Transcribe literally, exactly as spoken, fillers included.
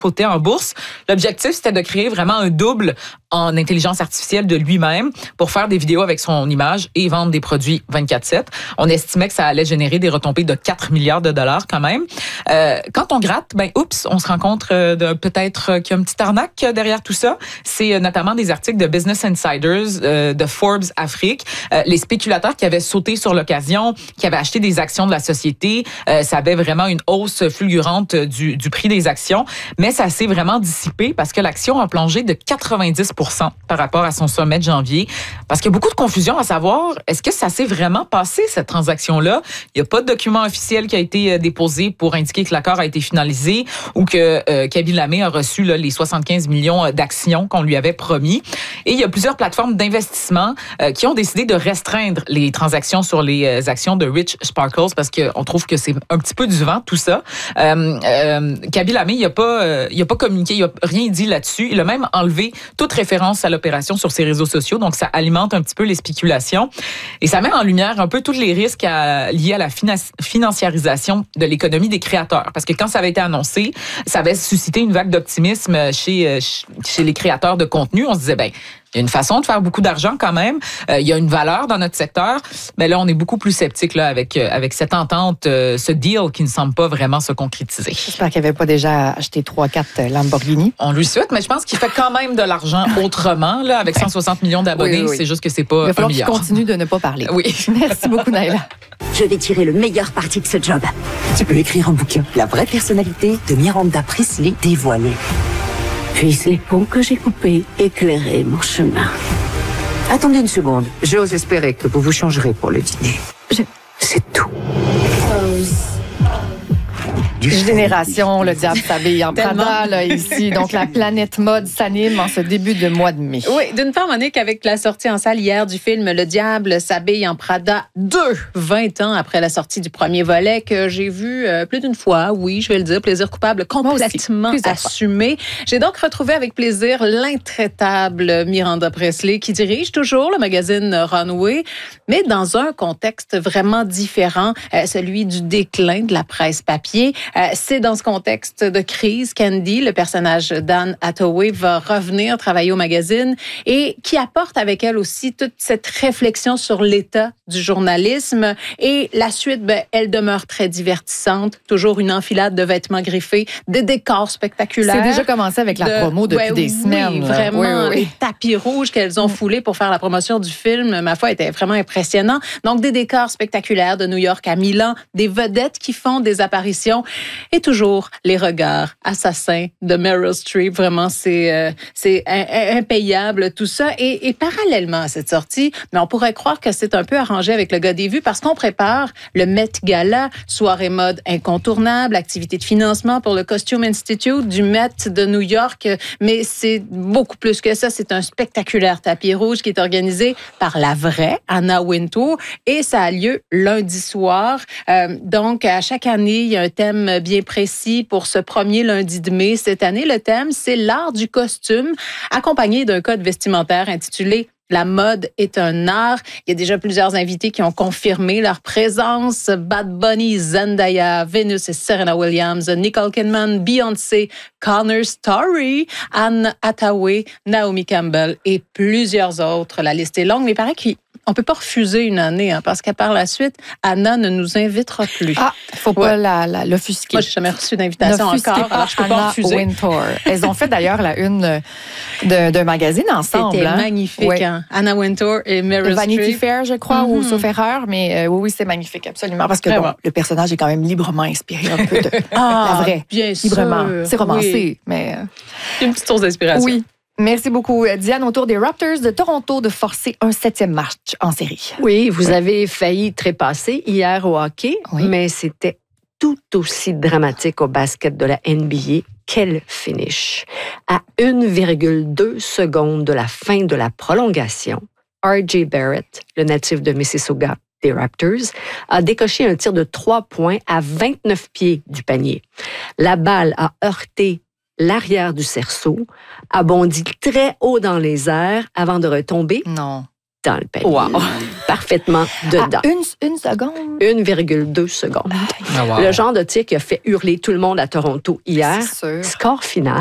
coté en bourse. L'objectif, c'était de créer vraiment un double en intelligence artificielle de lui-même pour faire des vidéos avec son image et vendre des produits vingt-quatre sept. On estimait que ça allait générer des retombées de quatre milliards de dollars quand même. Euh, quand on gratte, ben oups, on se rend compte de peut-être qu'il y a une petite arnaque derrière tout ça. C'est notamment des articles de Business Insiders, euh, de Forbes Afrique. Euh, les spéculateurs qui avaient sauté sur l'occasion, qui avaient acheté des actions de la société, euh, ça avait vraiment une hausse fulgurante du, du prix des actions. Mais ça s'est vraiment dissipé parce que l'action a plongé de quatre-vingt-dix pour cent par rapport à son sommet de janvier. Parce qu'il y a beaucoup de confusion à savoir, est-ce que ça s'est vraiment passé, cette transaction-là? Il n'y a pas de document officiel qui a été déposé pour indiquer que l'accord a été finalisé ou que euh, Kaby Lame a reçu là, les soixante-quinze millions d'actions qu'on lui avait promis. Et il y a plusieurs plateformes d'investissement euh, qui ont décidé de restreindre les transactions sur les actions de Rich Sparkles parce qu'on trouve que c'est un petit peu du vent, tout ça. Euh, euh, Kaby Lame, il n'a pas, euh, il a pas communiqué, il n'a rien dit là-dessus. Il a même enlevé toute référence à l'opération sur ses réseaux sociaux, donc ça alimente un petit peu les spéculations. Et ça met en lumière un peu tous les risques à, liés à la finan- financiarisation de l'économie des créateurs. Parce que quand ça avait été annoncé, ça avait suscité une vague d'optimisme chez, chez les créateurs de contenu. On se disait, ben, il y a une façon de faire beaucoup d'argent quand même. Euh, il y a une valeur dans notre secteur. Mais là, on est beaucoup plus sceptique là, avec, avec cette entente, euh, ce deal qui ne semble pas vraiment se concrétiser. J'espère qu'il n'avait pas déjà acheté trois quatre Lamborghini. On lui souhaite, mais je pense qu'il fait quand même de l'argent autrement. Là, avec cent soixante millions d'abonnés, oui, oui. C'est juste que c'est pas un milliard. Il va falloir qu'il continue de ne pas parler. Oui. Merci beaucoup, Naila. Je vais tirer le meilleur parti de ce job. Tu peux écrire un bouquin. La vraie personnalité de Miranda Presley dévoilée. Puissent les ponts que j'ai coupés éclairer mon chemin. Attendez une seconde. J'ose espérer que vous vous changerez pour le dîner. Je... C'est tout. Génération, le diable s'habille en Prada, là, ici. Donc, la planète mode s'anime en ce début de mois de mai. Oui, d'une part, Monique, avec la sortie en salle hier du film Le diable s'habille en Prada, deux, vingt ans après la sortie du premier volet, que j'ai vu euh, plus d'une fois, oui, je vais le dire, plaisir coupable complètement assumé. J'ai donc retrouvé avec plaisir l'intraitable Miranda Presley, qui dirige toujours le magazine Runway, mais dans un contexte vraiment différent, euh, celui du déclin de la presse papier. Euh, c'est dans ce contexte de crise qu'Andy, le personnage d'Anne Hathaway, va revenir travailler au magazine et qui apporte avec elle aussi toute cette réflexion sur l'état du journalisme. Et la suite, ben, elle demeure très divertissante. Toujours une enfilade de vêtements griffés, des décors spectaculaires. C'est déjà commencé avec la de... promo depuis ouais, des oui, semaines. Oui, vraiment. Oui, oui, oui. Les tapis rouges qu'elles ont foulés pour faire la promotion du film, ma foi, était vraiment impressionnant. Donc, des décors spectaculaires de New York à Milan, des vedettes qui font des apparitions. Et toujours les regards assassins de Meryl Streep. Vraiment, c'est, euh, c'est impayable tout ça. Et, et parallèlement à cette sortie, mais on pourrait croire que c'est un peu arrangé avec le gars des vues parce qu'on prépare le Met Gala, soirée mode incontournable, activité de financement pour le Costume Institute du Met de New York. Mais c'est beaucoup plus que ça. C'est un spectaculaire tapis rouge qui est organisé par la vraie Anna Wintour et ça a lieu lundi soir. Euh, donc, à chaque année, il y a un thème bien précis pour ce premier lundi de mai. Cette année, le thème, c'est l'art du costume, accompagné d'un code vestimentaire intitulé La mode est un art. Il y a déjà plusieurs invités qui ont confirmé leur présence. Bad Bunny, Zendaya, Venus et Serena Williams, Nicole Kidman, Beyoncé, Connor Story, Anne Hathaway, Naomi Campbell et plusieurs autres. La liste est longue, mais il paraît qu'il on ne peut pas refuser une année, hein, parce qu'à par la suite, Anna ne nous invitera plus. Ah, il ne faut pas ouais. la, la, l'offusquer. Moi, je n'ai jamais reçu d'invitation encore, alors je ne peux pas refuser. Wintour. Elles ont fait d'ailleurs la une de, d'un magazine ensemble. C'était hein? magnifique. Ouais. Hein? Anna Wintour et Meryl Streep. Vanity Fair, je crois, mm-hmm. ou sauf erreur, mais euh, oui, oui, c'est magnifique, absolument. Parce que bon, bon, le personnage est quand même librement inspiré un peu de ah, la vraie. Bien librement. sûr. C'est romancé, oui. mais... Une petite source d'inspiration. Oui. Merci beaucoup, Diane. Au tour des Raptors de Toronto de forcer un septième match en série. Oui, vous oui. avez failli trépasser hier au hockey, oui. mais c'était tout aussi dramatique au basket de la N B A. Quel finish! À une virgule deux secondes de la fin de la prolongation, R J Barrett, le natif de Mississauga des Raptors, a décoché un tir de trois points à vingt-neuf pieds du panier. La balle a heurté l'arrière du cerceau, a bondi très haut dans les airs avant de retomber non. dans le panier. Wow. Parfaitement dedans. À une, une seconde? une virgule deux secondes. Oh, wow. Le genre de tir qui a fait hurler tout le monde à Toronto hier. C'est sûr. Score final.